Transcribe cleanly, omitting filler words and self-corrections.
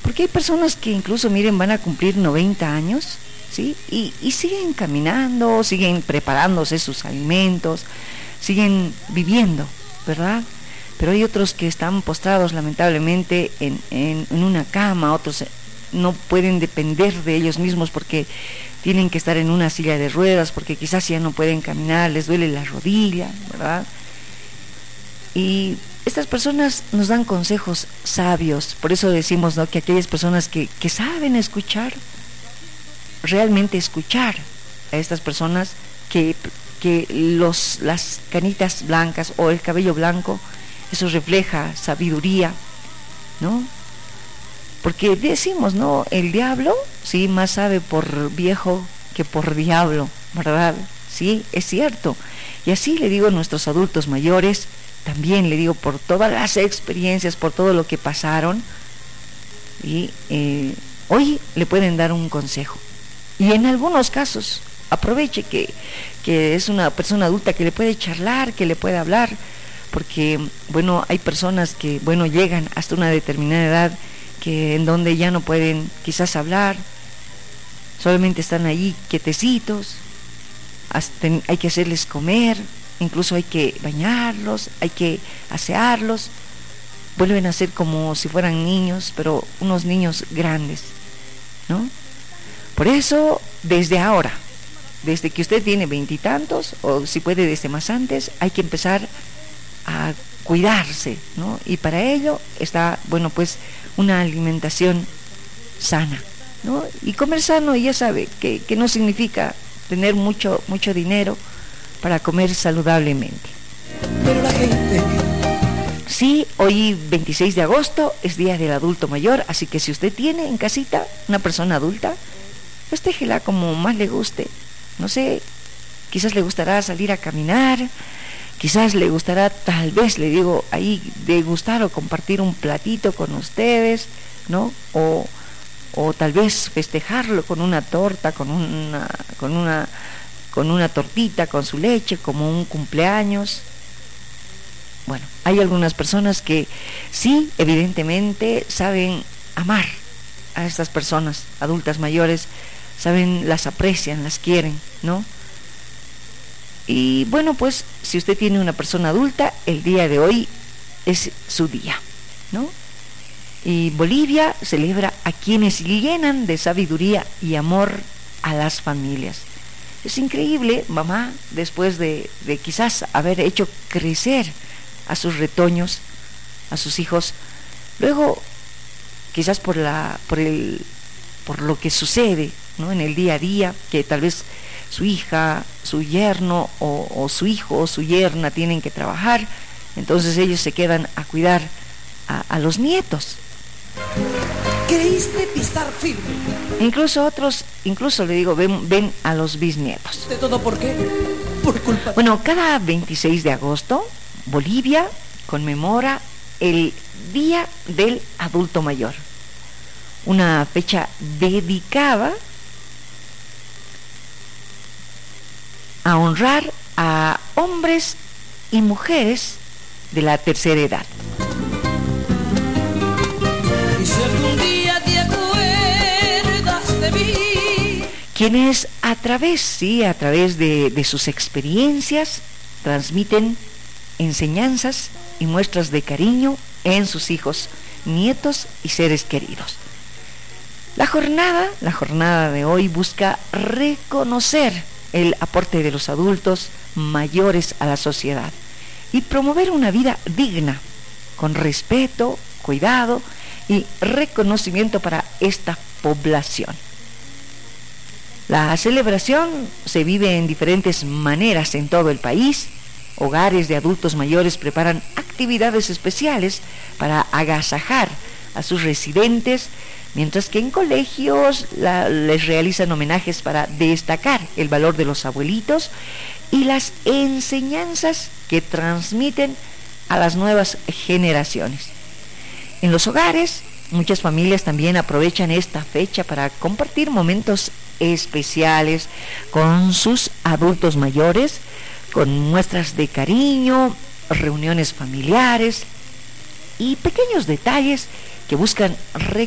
Porque hay personas que incluso, miren, van a cumplir 90 años, ¿sí? Y siguen caminando, siguen preparándose sus alimentos, siguen viviendo, ¿verdad? Pero hay otros que están postrados lamentablemente en una cama, otros no pueden depender de ellos mismos porque tienen que estar en una silla de ruedas, porque quizás ya no pueden caminar, les duele la rodilla, ¿verdad? Y estas personas nos dan consejos sabios. Por eso decimos, ¿no?, que aquellas personas que saben escuchar, realmente escuchar a estas personas, que las canitas blancas o el cabello blanco, eso refleja sabiduría, ¿no? Porque decimos, ¿no?, el diablo, sí, más sabe por viejo que por diablo, ¿verdad? Sí, es cierto. Y así le digo a nuestros adultos mayores, también le digo, por todas las experiencias, por todo lo que pasaron, y hoy le pueden dar un consejo. Y en algunos casos, aproveche que es una persona adulta que le puede charlar, que le puede hablar, porque, bueno, hay personas que, bueno, llegan hasta una determinada edad que en donde ya no pueden quizás hablar, solamente están ahí quietecitos, hay que hacerles comer, incluso hay que bañarlos, hay que asearlos, vuelven a ser como si fueran niños, pero unos niños grandes, ¿no? Por eso, desde ahora, desde que usted tiene 20 y tantos, o si puede desde más antes, hay que empezar a cuidarse, ¿no? Y para ello está, bueno, pues una alimentación sana, ¿no? Y comer sano, ya sabe, que no significa tener mucho dinero para comer saludablemente. Pero la gente... Sí, hoy 26 de agosto es Día del Adulto Mayor, así que si usted tiene en casita una persona adulta, festéjela como más le guste. No sé, quizás le gustará salir a caminar, quizás le gustará, tal vez, le digo, ahí degustar o compartir un platito con ustedes, ¿no? O tal vez festejarlo con una torta, con una tortita, con su leche, como un cumpleaños. Bueno, hay algunas personas que sí, evidentemente, saben amar a estas personas adultas mayores, las aprecian, las quieren, ¿no? Y bueno, pues si usted tiene una persona adulta, el día de hoy es su día, ¿no? Y Bolivia celebra a quienes llenan de sabiduría y amor a las familias. Es increíble, mamá, después de quizás haber hecho crecer a sus retoños, a sus hijos, luego quizás por lo que sucede, ¿no?, en el día a día, que tal vez su hija, su yerno o su hijo o su yerna tienen que trabajar, entonces ellos se quedan a cuidar a los nietos. Creíste pisar firme. Incluso otros, le digo, ven a los bisnietos. ¿De todo por qué? Por culpa. Bueno, cada 26 de agosto, Bolivia conmemora el Día del Adulto Mayor. Una fecha dedicada a honrar a hombres y mujeres de la tercera edad. Y si algún día te acuerdas de mí, quienes a través de sus experiencias transmiten enseñanzas y muestras de cariño en sus hijos, nietos y seres queridos. La jornada de hoy busca reconocer el aporte de los adultos mayores a la sociedad y promover una vida digna, con respeto, cuidado y reconocimiento para esta población. La celebración se vive en diferentes maneras en todo el país. Hogares de adultos mayores preparan actividades especiales para agasajar a sus residentes, mientras que en colegios les realizan homenajes para destacar el valor de los abuelitos y las enseñanzas que transmiten a las nuevas generaciones. En los hogares, muchas familias también aprovechan esta fecha para compartir momentos especiales con sus adultos mayores, con muestras de cariño, reuniones familiares y pequeños detalles que buscan